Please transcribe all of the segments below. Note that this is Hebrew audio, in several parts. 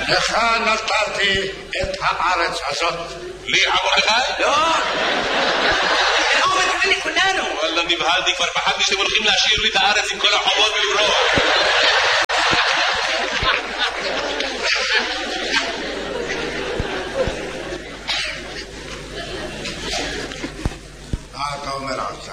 לך נתתי את הארץ הזאת. לי מרדכי? לא. הוא מתכוון לכולנו. וואלה, נבהלתי, כבר פחדתי שאתם הולכים להשאיר לי את הארץ עם כל החובות ולברוח. מה אתה אומר עכשיו?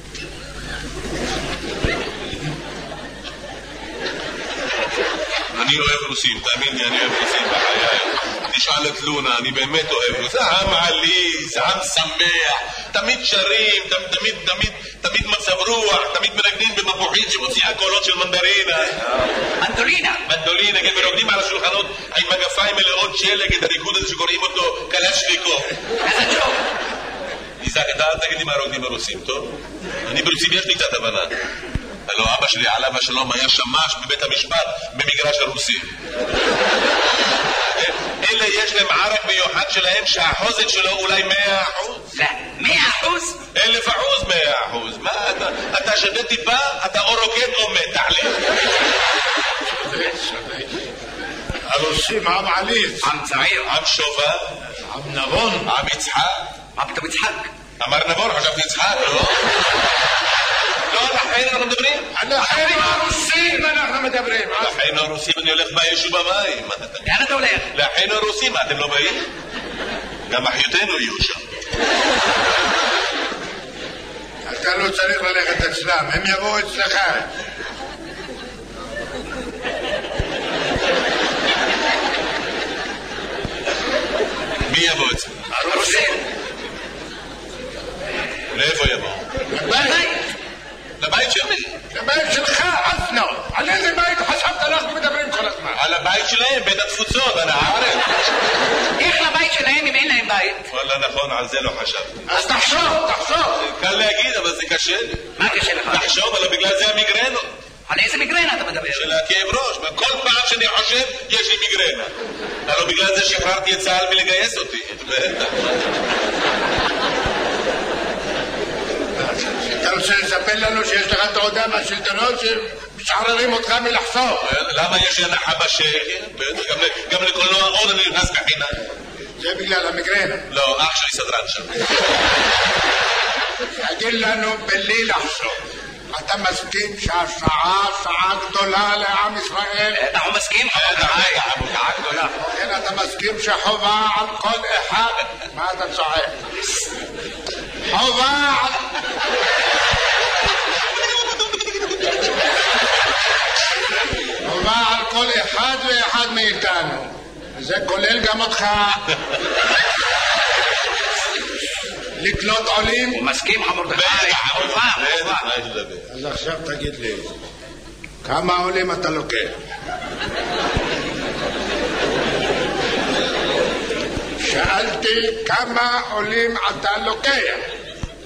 אני אוהב רוסים, תאמין לי, אני אוהב רוסים בחיי. תשאל את לונה, אני באמת אוהב רוסים. זה עם עליז, עם שמח, תמיד שרים, תמיד מצב רוח, תמיד מנגנים במפוחית שמוציאה קולות של מנדרינה. מנדולינה, כן, ורוקדים על השולחנות עם מגפיים מלאות שלג, את הריקוד הזה שקוראים אותו קלצ'ניקוב. איזה ג'וב. איזק, אתה אל תגיד לי מה רוקדים הרוסים, טוב? אני ברוסים יש לי קצת הבנה. הלוא אבא שלי עליו השלום היה שמש בבית המשפט במגרש הרוסים. אלה יש להם ערק מיוחד שלהם שהחוזק שלו אולי 100%. 100%? 1,000%, 100%. מה אתה שווה טיפה, אתה או רוקד או מת, תחליט. הרוסים עם עליז, עם צעיר, עם שובה, עם נבון, עם יצחק. מה פתאום יצחק? אמר נבון, חשבתי יצחק, לא? לא, על החיים אנחנו מדברים? על החיים הרוסים אנחנו מדברים. על החיים הרוסים אני הולך באש ובמים. לאן אתה הולך? לחיים הרוסים, אתם לא באים? גם אחיותינו יהיו שם. אתה לא צריך ללכת אצלם, הם יבואו אצלך. מי יבוא אצלם? הרוסים. לאיפה יבואו? לבית. לבית של מי? לבית שלך, אסנו. על איזה בית חשבת אנחנו מדברים כל הזמן? על הבית שלהם, בית התפוצות, על הארץ. איך לבית שלהם אם אין להם בית? וואלה, נכון, על זה לא חשבתי. אז תחשוב. קל להגיד, אבל זה קשה. מה קשה לך? לחשוב, אבל בגלל זה המיגרנו. על איזה מיגרנה אתה מדבר? של הכאב ראש. כל פעם שאני חושב, יש לי מיגרנה. הלוא בגלל זה שחררתי את צה"ל מלגייס אותי. אתה רוצה לספר לנו שיש לך תעודה מהשלטונות שמשחררים אותך מלחשוב? למה יש הנחה בשקל? גם לקולנוע עוד אני נכנס בחינם. זה בגלל המיגרנה. לא, אח שלי סדרן שם. תגיד לנו בלי לחשוב, אתה מסכים שהשעה שעה גדולה לעם ישראל? אנחנו מסכים? שעה גדולה. כן, אתה מסכים שחובה על כל אחד? מה אתה צועק? חובה על... חובה על כל אחד ואחד מאיתנו. זה כולל גם אותך. לקלוט עולים. הוא מסכים מרדכי. חובה. אז עכשיו תגיד לי, כמה עולים אתה לוקח? שאלתי כמה עולים אתה לוקח.